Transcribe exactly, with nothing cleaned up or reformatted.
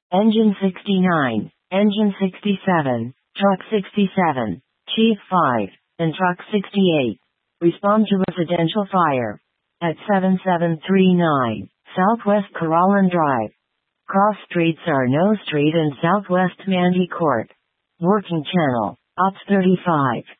Engine sixty-nine, Engine sixty-seven, Truck sixty-seven, Chief five, and Truck sixty-eight. Respond to residential fire at seven seven three nine Southwest Corallan Drive. Cross streets are No Street and Southwest Mandy Court. Working channel, Ops thirty-five.